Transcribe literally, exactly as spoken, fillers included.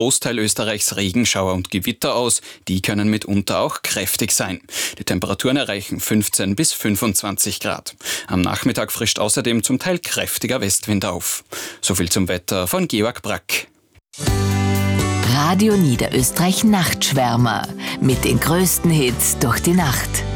Großteil Österreichs Regenschauer und Gewitter aus. Die können mitunter auch kräftig sein. Die Temperaturen erreichen fünfzehn bis fünfundzwanzig Grad. Am Nachmittag frischt außerdem zum Teil kräftiger Westwind auf. Soviel zum Wetter von Georg Brack. Radio Niederösterreich Nachtschwärmer mit den größten Hits durch die Nacht.